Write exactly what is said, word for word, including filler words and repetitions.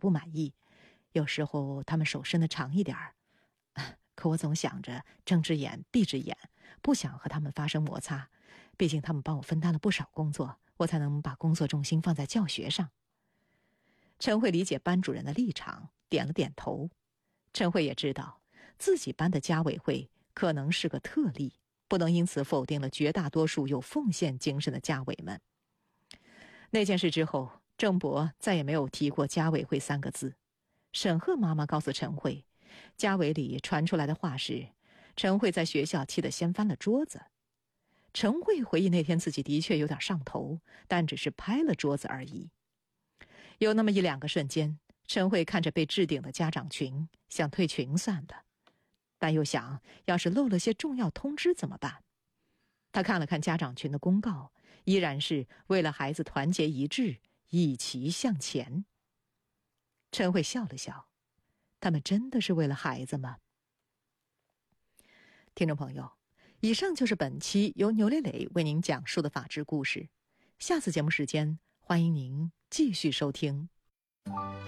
不满意，有时候他们手伸得长一点儿，可我总想着睁只眼闭只眼，不想和他们发生摩擦，毕竟他们帮我分担了不少工作，我才能把工作重心放在教学上。陈慧理解班主任的立场，点了点头。陈慧也知道自己班的家委会可能是个特例，不能因此否定了绝大多数有奉献精神的家委们。那件事之后，郑博再也没有提过家委会三个字。沈鹤妈妈告诉陈慧，家委里传出来的话是陈慧在学校气得掀翻了桌子。陈慧回忆那天自己的确有点上头，但只是拍了桌子而已。有那么一两个瞬间，陈慧看着被置顶的家长群，想退群算了，但又想要是漏了些重要通知怎么办。他看了看家长群的公告，依然是为了孩子团结一致，一齐向前。陈慧笑了笑，他们真的是为了孩子吗？听众朋友，以上就是本期由牛磊磊为您讲述的法治故事。下次节目时间，欢迎您继续收听。